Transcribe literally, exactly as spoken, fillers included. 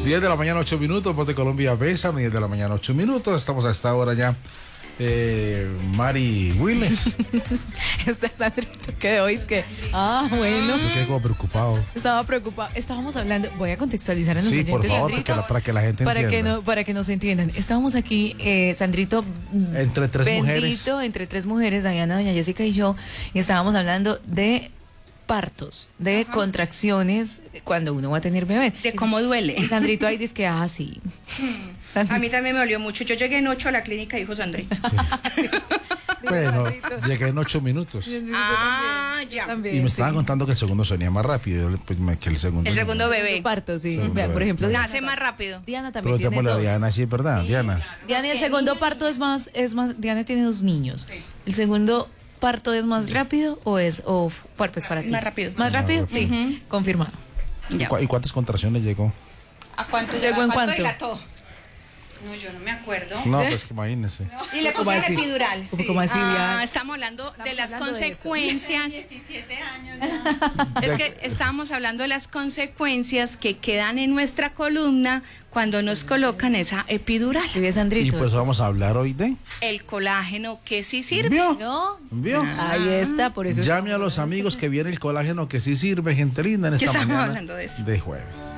diez de la mañana, ocho minutos, voz de Colombia Besa, diez de la mañana, ocho minutos. Estamos a esta hora ya. Eh, Mari Willes. Está Sandrito, que hoy es que. Ah, bueno. Yo quedé como preocupado. Estaba preocupado. Estábamos hablando. Voy a contextualizar a los Sí, oyentes, por favor, Sandrito, porque la- para que la gente para entienda. que no, para que nos entiendan. Estábamos aquí, eh, Sandrito. Entre tres bendito, mujeres. entre tres mujeres, Diana, doña Jessica y yo, y estábamos hablando de partos, de Ajá. contracciones cuando uno va a tener bebé. De cómo duele. Y Sandrito ahí dice que, ah, sí. A mí también me dolió mucho. Yo llegué en ocho a la clínica, dijo Sandrito. Bueno, llegué en ocho minutos. Ah, ya. También, Y me sí. estaban contando que el segundo venía más rápido. Yo, pues, me- que el segundo. El segundo bebé. Parto, sí. Segundo Vea, por bebé. ejemplo, Diana, Nace más rápido. Diana también tiene Preguntémosle a dos. Diana, sí, es verdad, Diana. Diana, el segundo parto es más, es más, Diana tiene dos niños. ¿El segundo parto es más rápido o es, o pues para ti? Más rápido. ¿Más rápido? Más Sí, rápido. confirmado. Ya. ¿Y cuántas contracciones llegó? ¿A cuánto ¿Llegó en cuánto? dilató? No, yo no me acuerdo. No, pues que imagínese. Y le ¿Cómo pusieron así? epidural. ¿Cómo- cómo así, Ah, Diana? estamos hablando de Estamos las hablando de eso. consecuencias. Es que estábamos hablando de las consecuencias que quedan en nuestra columna cuando nos colocan esa epidural. ¿Sí ves, Sandrito? Y pues Esto es- vamos a hablar hoy de. El colágeno que sí sirve. ¿Vio? ¿No? ¿Vio? Ahí está, por eso. Llame a los amigos que viene el colágeno que sí sirve, gente linda, en esta estamos mañana hablando de eso. de jueves.